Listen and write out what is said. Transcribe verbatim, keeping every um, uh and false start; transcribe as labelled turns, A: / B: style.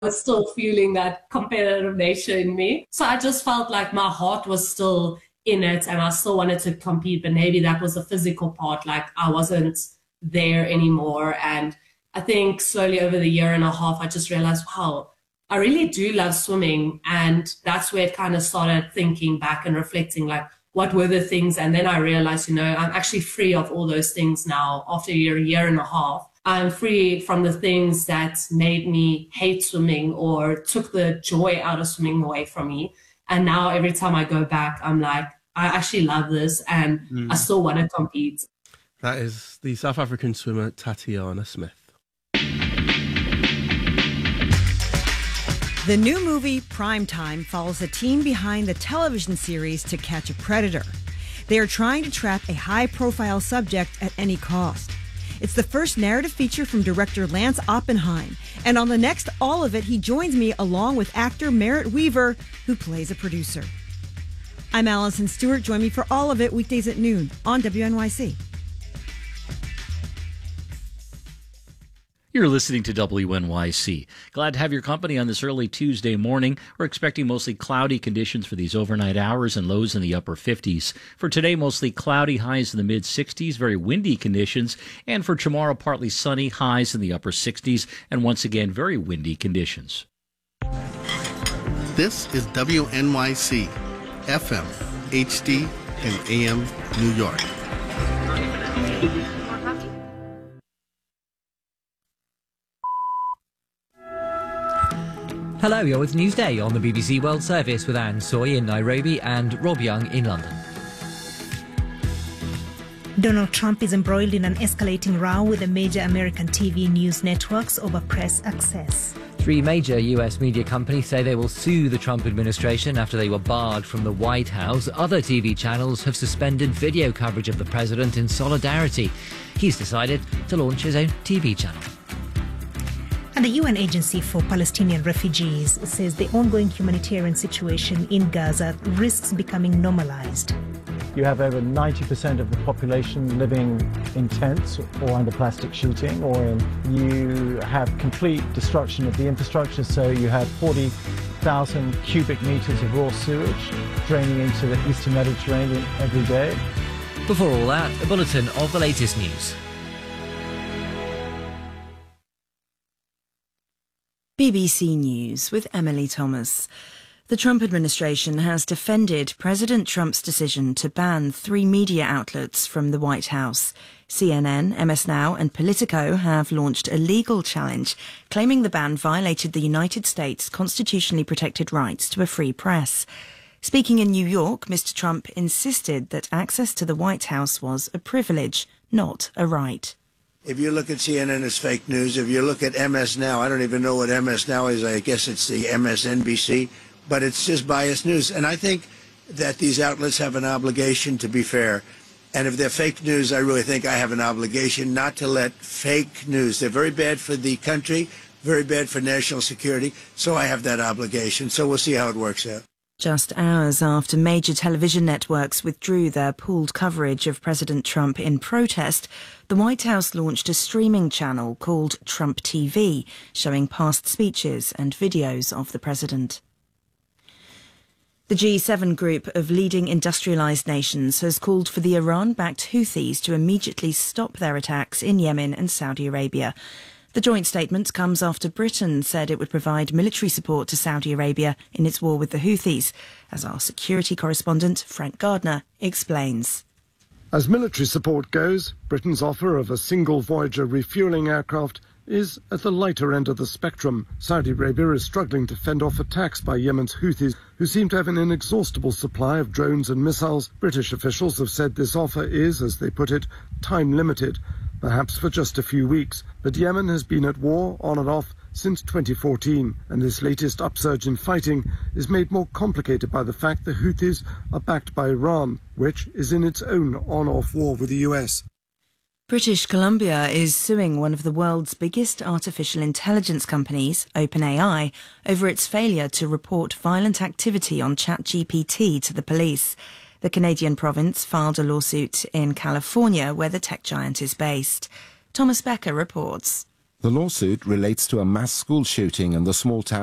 A: was still feeling that competitive nature in me. So I just felt like my heart was still in it and I still wanted to compete, but maybe that was the physical part, like I wasn't there anymore. And I think slowly over the year and a half, I just realized, wow, I really do love swimming. And that's where it kind of started thinking back and reflecting, like, what were the things? And then I realized, you know, I'm actually free of all those things now after a year, a year and a half. I'm free from the things that made me hate swimming or took the joy out of swimming away from me. And now every time I go back, I'm like, I actually love this and mm. I still want to compete.
B: That is the South African swimmer Tatiana Smith.
C: The new movie Primetime follows the team behind the television series To Catch a Predator. They are trying to trap a high-profile subject at any cost. It's the first narrative feature from director Lance Oppenheim. And on the next All of It, he joins me along with actor Merritt Weaver, who plays a producer. I'm Alison Stewart. Join me for All of It weekdays at noon on W N Y C.
D: You're listening to W N Y C. Glad to have your company on this early Tuesday morning. We're expecting mostly cloudy conditions for these overnight hours and lows in the upper fifties. For today, mostly cloudy, highs in the mid-sixties, very windy conditions. And for tomorrow, partly sunny, highs in the upper sixties, and once again, very windy conditions.
E: This is W N Y C, F M, H D, and A M New York.
F: Hello, you're with Newsday on the B B C World Service with Anne Soy in Nairobi and Rob Young in London.
G: Donald Trump is embroiled in an escalating row with the major American T V news networks over press access.
F: Three major U S media companies say they will sue the Trump administration after they were barred from the White House. Other T V channels have suspended video coverage of the president in solidarity. He's decided to launch his own T V channel.
G: And the U N Agency for Palestinian Refugees says the ongoing humanitarian situation in Gaza risks becoming normalized.
H: You have over ninety percent of the population living in tents or under plastic sheeting, or in, you have complete destruction of the infrastructure, so you have forty thousand cubic meters of raw sewage draining into the eastern Mediterranean every day.
F: Before all that, a bulletin of the latest news.
C: B B C News with Emily Thomas. The Trump administration has defended President Trump's decision to ban three media outlets from the White House. C N N, M S Now and Politico have launched a legal challenge, claiming the ban violated the United States' constitutionally protected rights to a free press. Speaking in New York, Mister Trump insisted that access to the White House was a privilege, not a right.
I: If you look at C N N as fake news, if you look at M S Now, I don't even know what M S Now is. I guess it's the M S N B C, but it's just biased news. And I think that these outlets have an obligation to be fair. And if they're fake news, I really think I have an obligation not to let fake news. They're very bad for the country, very bad for national security. So I have that obligation. So we'll see how it works out.
C: Just hours after major television networks withdrew their pooled coverage of President Trump in protest, the White House launched a streaming channel called Trump T V, showing past speeches and videos of the president. The G seven group of leading industrialised nations has called for the Iran-backed Houthis to immediately stop their attacks in Yemen and Saudi Arabia. The joint statement comes after Britain said it would provide military support to Saudi Arabia in its war with the Houthis, as our security correspondent Frank Gardner explains.
J: As military support goes, Britain's offer of a single Voyager refuelling aircraft is at the lighter end of the spectrum. Saudi Arabia is struggling to fend off attacks by Yemen's Houthis, who seem to have an inexhaustible supply of drones and missiles. British officials have said this offer is, as they put it, time-limited, perhaps for just a few weeks. But Yemen has been at war on and off since twenty fourteen, and this latest upsurge in fighting is made more complicated by the fact the Houthis are backed by Iran, which is in its own on-off war with the U S.
C: British Columbia is suing one of the world's biggest artificial intelligence companies, OpenAI, over its failure to report violent activity on ChatGPT to the police. The Canadian province filed a lawsuit in California, where the tech giant is based. Thomas Becker reports.
K: The lawsuit relates to a mass school shooting in the small town